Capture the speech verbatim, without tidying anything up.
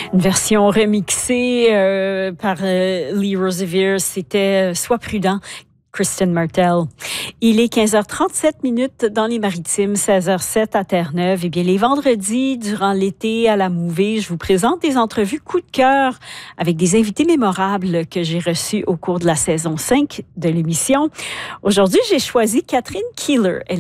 Une version remixée euh, par euh, Lee Rosevere, c'était euh, Sois prudent, Kristen Martell. Il est quinze heures trente-sept minutes dans les Maritimes, seize heures zéro sept à Terre-Neuve. Eh bien, les vendredis, durant l'été à la Mouvée, je vous présente des entrevues coup de cœur avec des invités mémorables que j'ai reçus au cours de la saison cinq de l'émission. Aujourd'hui, j'ai choisi Catherine Keeler. Elle